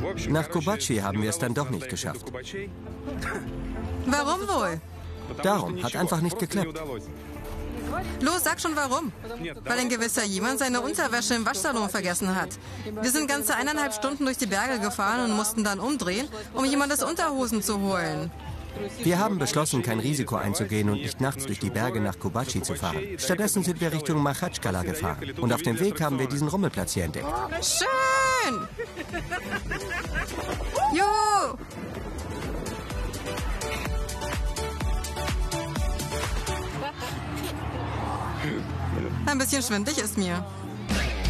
Nach Kobachi haben wir es dann doch nicht geschafft. Warum wohl? Darum, hat einfach nicht geklappt. Los, sag schon warum. Weil ein gewisser jemand seine Unterwäsche im Waschsalon vergessen hat. Wir sind ganze 1,5 Stunden durch die Berge gefahren und mussten dann umdrehen, um jemandes Unterhosen zu holen. Wir haben beschlossen, kein Risiko einzugehen und nicht nachts durch die Berge nach Kobachi zu fahren. Stattdessen sind wir Richtung Machatschkala gefahren. Und auf dem Weg haben wir diesen Rummelplatz hier entdeckt. Schön! Juhu! Ein bisschen schwindelig ist mir.